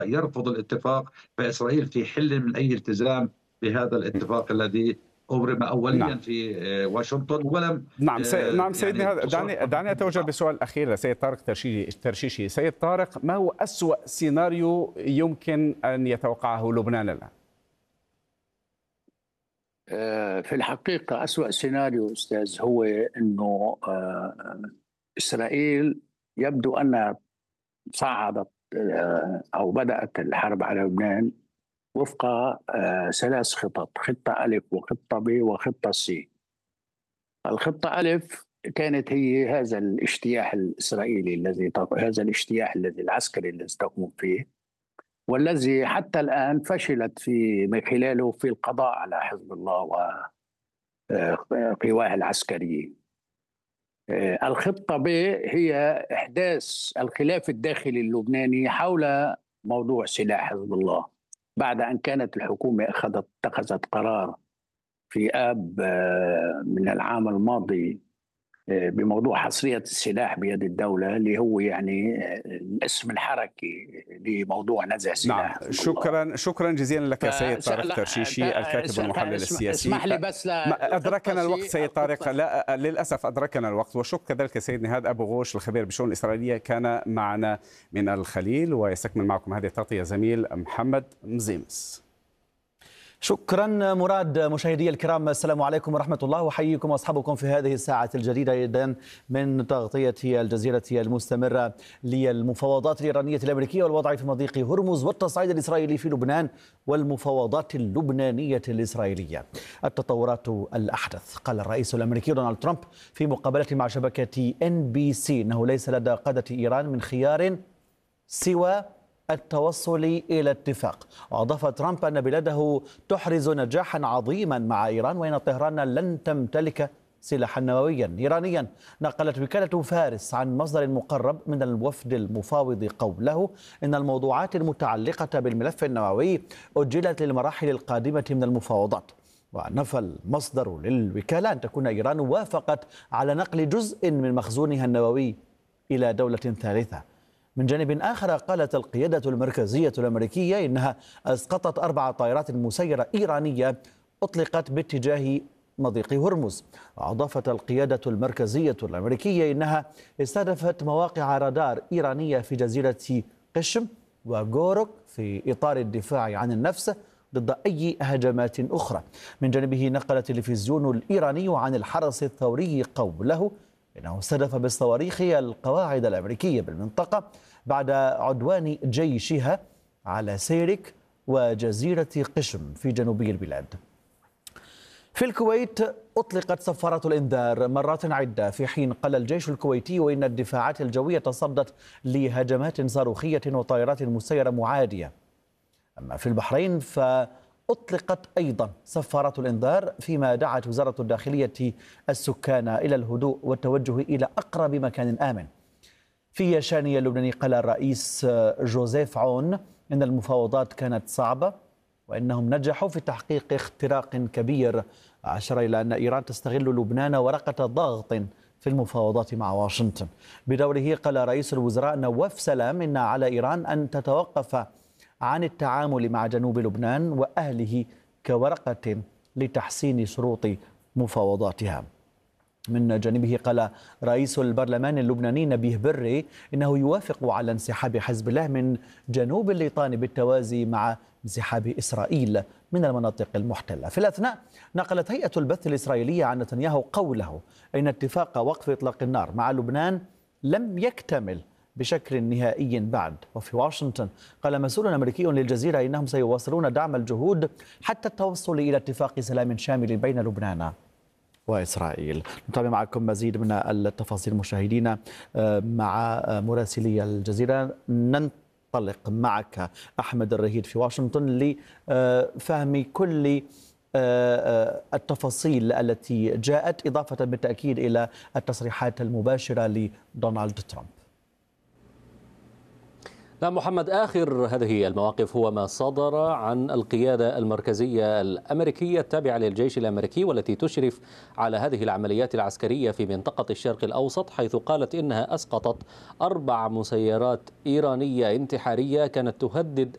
يرفض الاتفاق، فإسرائيل في حل من أي التزام بهذا الاتفاق الذي أبرم أوليا نعم. في واشنطن، ولم نعم سيدنا، يعني تصرح دعني أتوجه بسؤال أخير لسيد طارق ترشيشي. سيد طارق، ما هو أسوأ سيناريو يمكن أن يتوقعه لبنان الآن؟ في الحقيقة أسوأ سيناريو أستاذ هو أنه إسرائيل يبدو أنها صعدت أو بدأت الحرب على لبنان وفق 3 خطط: خطة ألف وخطة ب وخطة سي. الخطة ألف كانت هي هذا الاجتياح الإسرائيلي هذا الاجتياح العسكري الذي تقوم فيه، والذي حتى الآن فشلت من خلاله في القضاء على حزب الله وقواه العسكرية. الخطة ب هي إحداث الخلاف الداخلي اللبناني حول موضوع سلاح حزب الله، بعد أن كانت الحكومة اتخذت قرار في آب من العام الماضي بموضوع حصرية السلاح بيد الدولة، اللي هو يعني الاسم الحركي لموضوع نزع سلاح. نعم، شكرا جزيلا لك سيد طارق ترشيشي، الكاتب والمحلل السياسي. اسمح لي بس أدركنا الوقت سيد طارق، لا للأسف أدركنا الوقت. وشكرا كذلك سيد نهاد أبو غوش الخبير بالشؤون الإسرائيلية كان معنا من الخليل. ويستكمل معكم هذه التغطية زميل محمد مزيمس. شكرا مراد. مشاهدي الكرام، السلام عليكم ورحمة الله، وحييكم وأصحابكم في هذه الساعة الجديدة من تغطية الجزيرة المستمرة للمفاوضات الإيرانية الأمريكية والوضع في مضيق هرمز والتصعيد الإسرائيلي في لبنان والمفاوضات اللبنانية الإسرائيلية. التطورات الأحدث. قال الرئيس الأمريكي دونالد ترامب في مقابلة مع شبكة NBC أنه ليس لدى قادة إيران من خيار سوى التوصل إلى اتفاق. وأضاف ترامب أن بلاده تحرز نجاحا عظيما مع إيران، وإن طهران لن تمتلك سلاحا نوويا إيرانيا. نقلت وكالة فارس عن مصدر مقرب من الوفد المفاوض قوله إن الموضوعات المتعلقة بالملف النووي أجلت للمراحل القادمة من المفاوضات. ونفى المصدر للوكالة أن تكون إيران وافقت على نقل جزء من مخزونها النووي إلى دولة ثالثة. من جانب آخر، قالت القيادة المركزية الأمريكية إنها أسقطت 4 طائرات مسيرة إيرانية أطلقت باتجاه مضيق هرمز. وأضافت القيادة المركزية الأمريكية إنها استهدفت مواقع رادار إيرانية في جزيرة قشم وغورك في إطار الدفاع عن النفس ضد أي هجمات أخرى. من جانبه، نقل التلفزيون الإيراني عن الحرس الثوري قوله إنه استهدف بالصواريخ القواعد الأمريكية بالمنطقة بعد عدوان جيشها على سيرك وجزيرة قشم في جنوبي البلاد. في الكويت أطلقت صفارة الإنذار مرات عدة، في حين قال الجيش الكويتي وإن الدفاعات الجوية تصدت لهجمات صاروخية وطائرات مسيرة معادية. أما في البحرين أطلقت أيضا صفارات الإنذار، فيما دعت وزارة الداخلية السكان إلى الهدوء والتوجه إلى أقرب مكان آمن. في يشاني اللبناني قال الرئيس جوزيف عون إن المفاوضات كانت صعبة وإنهم نجحوا في تحقيق اختراق كبير، أشار إلى أن إيران تستغل لبنان ورقة ضغط في المفاوضات مع واشنطن. بدوره قال رئيس الوزراء نواف سلام إن على إيران أن تتوقف عن التعامل مع جنوب لبنان وأهله كورقة لتحسين شروط مفاوضاتها. من جانبه قال رئيس البرلمان اللبناني نبيه بري إنه يوافق على انسحاب حزب الله من جنوب الليطان بالتوازي مع انسحاب إسرائيل من المناطق المحتلة. في الأثناء، نقلت هيئة البث الإسرائيلية عن نتنياهو قوله إن اتفاق وقف إطلاق النار مع لبنان لم يكتمل بشكل نهائي بعد. وفي واشنطن قال مسؤول أمريكي للجزيرة إنهم سيواصلون دعم الجهود حتى التوصل إلى اتفاق سلام شامل بين لبنان وإسرائيل. نتابع معكم مزيد من التفاصيل مشاهدينا مع مراسلي الجزيرة. ننطلق معك أحمد الرهيد في واشنطن لفهم كل التفاصيل التي جاءت، إضافة بالتأكيد إلى التصريحات المباشرة لدونالد ترامب. نعم محمد، آخر هذه المواقف هو ما صدر عن القيادة المركزية الأمريكية التابعة للجيش الأمريكي والتي تشرف على هذه العمليات العسكرية في منطقة الشرق الأوسط، حيث قالت إنها أسقطت 4 مسيرات إيرانية انتحارية كانت تهدد